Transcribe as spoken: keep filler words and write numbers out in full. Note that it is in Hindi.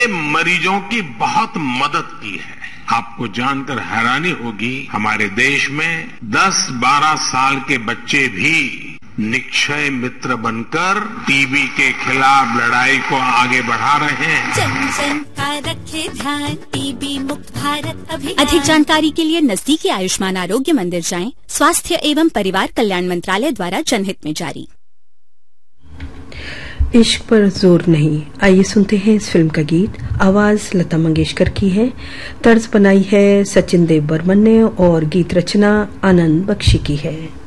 मरीजों की बहुत मदद की है। आपको जानकर हैरानी होगी, हमारे देश में दस बारह साल के बच्चे भी निक्षय मित्र बनकर टीबी के खिलाफ लड़ाई को आगे बढ़ा रहे हैं। जन जन का रखे ध्यान, टीबी मुक्त भारत अभियान। अधिक जानकारी के लिए नजदीकी आयुष्मान आरोग्य मंदिर जाएं। स्वास्थ्य एवं परिवार कल्याण मंत्रालय द्वारा जनहित में जारी। इश्क पर जोर नहीं, आइए सुनते हैं इस फिल्म का गीत। आवाज लता मंगेशकर की है, तर्ज बनाई है सचिन देव बर्मन ने और गीत रचना आनंद बख्शी की है।